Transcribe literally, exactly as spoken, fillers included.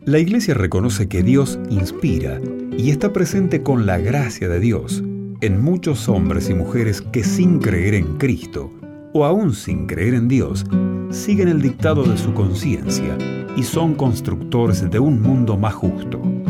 La Iglesia reconoce que Dios inspira y está presente con la gracia de Dios en muchos hombres y mujeres que sin creer en Cristo, o aún sin creer en Dios, siguen el dictado de su conciencia y son constructores de un mundo más justo.